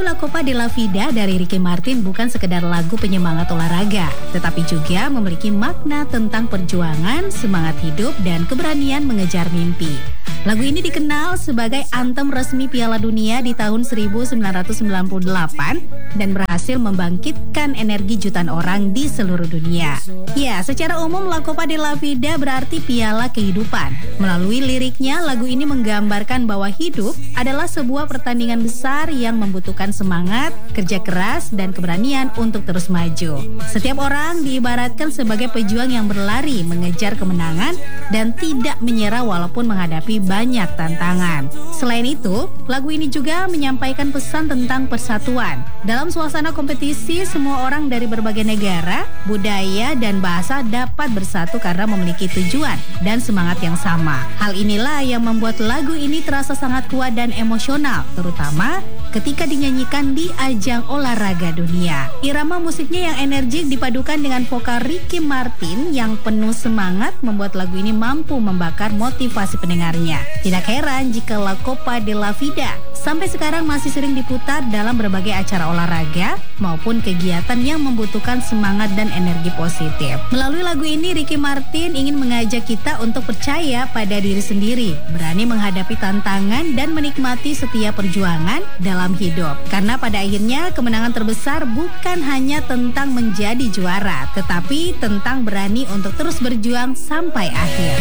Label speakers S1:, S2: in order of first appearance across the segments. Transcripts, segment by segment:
S1: La Copa de la Vida dari Ricky Martin bukan sekedar lagu penyemangat olahraga, tetapi juga memiliki makna tentang perjuangan, semangat hidup, dan keberanian mengejar mimpi. Lagu ini dikenal sebagai anthem resmi Piala Dunia di tahun 1998 dan berhasil membangkitkan energi jutaan orang di seluruh dunia. Ya, secara umum La Copa de la Vida berarti piala kehidupan. Melalui liriknya, lagu ini menggambarkan bahwa hidup adalah sebuah pertandingan besar yang membutuhkan semangat, kerja keras, dan keberanian untuk terus maju. Setiap orang diibaratkan sebagai pejuang yang berlari mengejar kemenangan dan tidak menyerah walaupun menghadapi banyak tantangan. Selain itu, lagu ini juga menyampaikan pesan tentang persatuan. Dalam suasana kompetisi, semua orang dari berbagai negara, budaya, dan bahasa dapat bersatu karena memiliki tujuan dan semangat yang sama. Hal inilah yang membuat lagu ini terasa sangat kuat dan emosional, terutama ketika dinyanyikan di ajang olahraga dunia. Irama musiknya yang energik dipadukan dengan vokal Ricky Martin yang penuh semangat membuat lagu ini mampu membakar motivasi pendengarnya. Tidak heran jika La Copa de la Vida sampai sekarang masih sering diputar dalam berbagai acara olahraga maupun kegiatan yang membutuhkan semangat dan energi positif. Melalui lagu ini, Ricky Martin ingin mengajak kita untuk percaya pada diri sendiri, berani menghadapi tantangan dan menikmati setiap perjuangan dalam hidup. Karena pada akhirnya kemenangan terbesar bukan hanya tentang menjadi juara, tetapi tentang berani untuk terus berjuang sampai akhir.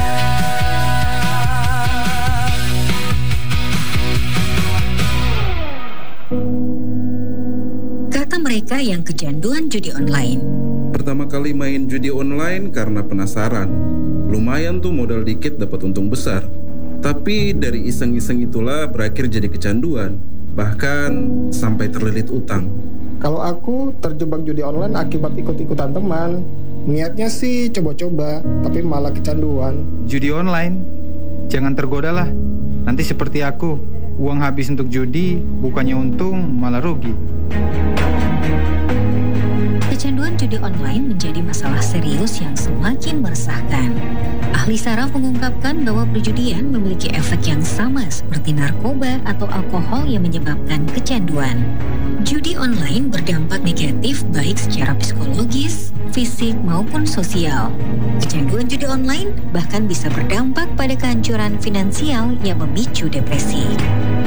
S2: Kata mereka yang kecanduan judi online.
S3: Pertama kali main judi online karena penasaran. Lumayan tuh modal dikit dapat untung besar. Tapi dari iseng-iseng itulah berakhir jadi kecanduan. Bahkan sampai terlilit utang.
S4: Kalau aku terjebak judi online akibat ikut-ikutan teman. Niatnya sih coba-coba, tapi malah kecanduan.
S5: Judi online? Jangan tergoda lah. Nanti seperti aku, uang habis untuk judi, bukannya untung malah rugi.
S2: Kecanduan judi online menjadi masalah serius yang semakin meresahkan. Ahli saraf mengungkapkan bahwa perjudian memiliki efek yang sama seperti narkoba atau alkohol yang menyebabkan kecanduan. Judi online berdampak negatif baik secara psikologis, fisik maupun sosial. Kecanduan judi online bahkan bisa berdampak pada kehancuran finansial yang memicu depresi.